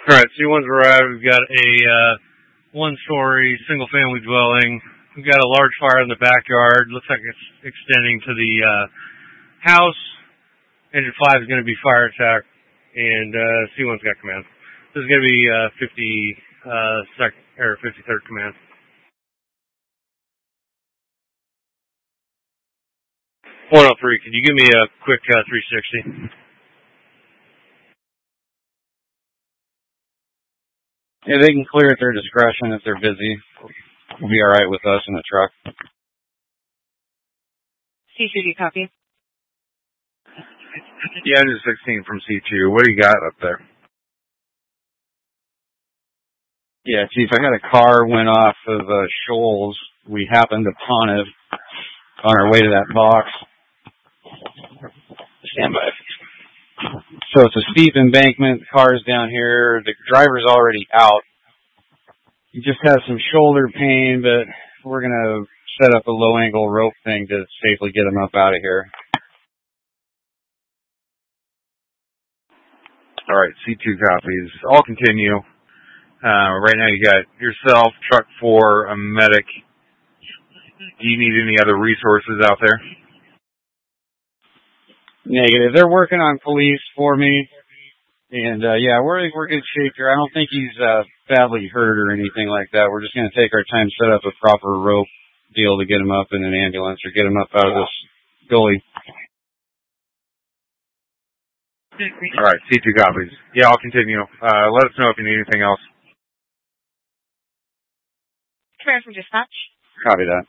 Alright, C1's arrived. We've got a one-story single-family dwelling. We've got a large fire in the backyard. Looks like it's extending to the house. Engine 5 is going to be fire attack, and C1's got command. This is going to be 53rd command. 103, could you give me a quick 360? Yeah, they can clear at their discretion if they're busy. It'll be alright with us in the truck. C2, copy. Yeah, Engine 16 from C2. What do you got up there? Yeah, Chief, I got a car went off of Shoals. We happened upon it on our way to that box. Stand by. So it's a steep embankment. The car's down here. The driver's already out. He just has some shoulder pain, but we're going to set up a low-angle rope thing to safely get him up out of here. All right, C2 copies. I'll continue. Right now you got yourself, Truck 4, a medic. Do you need any other resources out there? Negative. They're working on police for me. And, yeah, we're in good shape here. I don't think he's badly hurt or anything like that. We're just going to take our time, set up a proper rope deal to get him up in an ambulance or get him up out of this gully. All right, C2 copies. Yeah, I'll continue. Let us know if you need anything else. Command from dispatch. Copy that.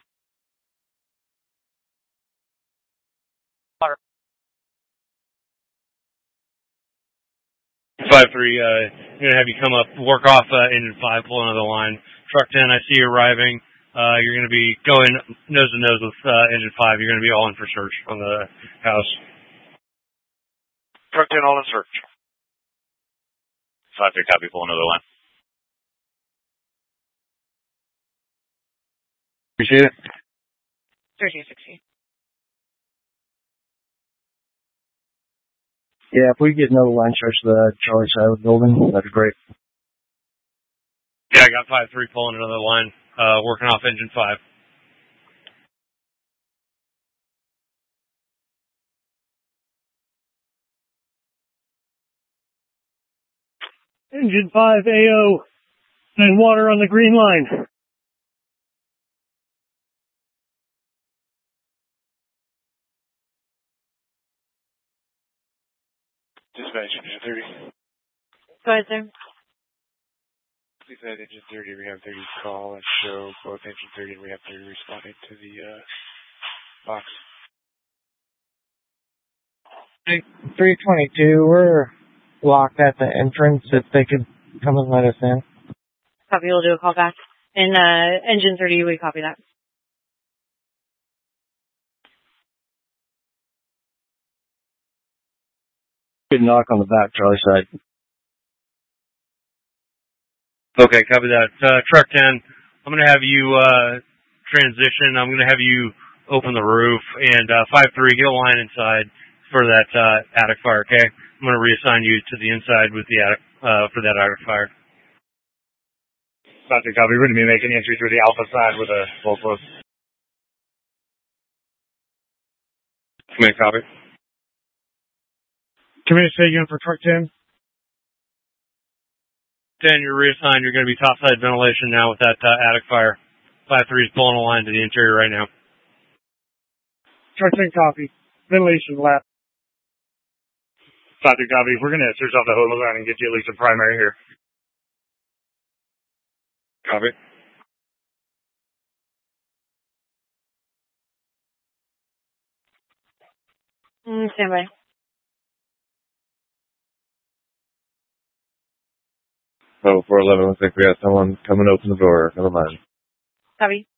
I'm going to have you come up, work off Engine 5, pull another line. Truck 10, I see you arriving. You're going to be going nose to nose with Engine 5. You're going to be all in for search on the house. Truck 10, all in search. 5-3, copy, pull another line. Appreciate it. 1360. Yeah, if we get another line charge to the Charlie side of the building, that'd be great. Yeah, I got 5-3 pulling another line, working off Engine 5. Engine 5 AO and water on the green line. Dispatch, Engine 30. Go ahead, sir. Please add Engine 30, Rehab 30 call and show both Engine 30 and Rehab 30 responding to the box. 322, we're locked at the entrance if they could come and let us in. Copy, we'll do a call back. And Engine 30, we copy that. Good knock on the back, Charlie side. Okay, copy that. Truck 10, I'm going to have you transition. I'm going to have you open the roof. And 5-3, get a line inside for that attic fire, okay? I'm going to reassign you to the inside with the attic for that attic fire. 5-3, copy. We're going to be making entry through the alpha side with a full close. Command, copy. Command, say again for truck 10. 10, you're reassigned. You're going to be topside ventilation now with that attic fire. 5-3 is pulling a line to the interior right now. Truck 10, copy. Ventilation lap. 5-3, copy. We're going to search off the hose line and get you at least a primary here. Copy. Stand by. Oh, 411, looks like we got someone coming to open the door. Never mind. Copy.